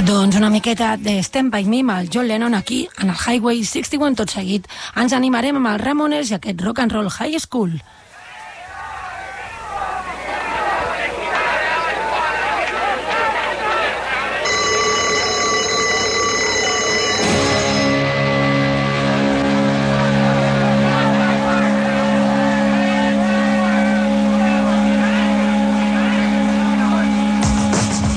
Doncs una miqueta de Stand By Me amb el John Lennon aquí, en el Highway 61 tot seguit. Ens animarem amb els Ramones i aquest Rock and Roll High School.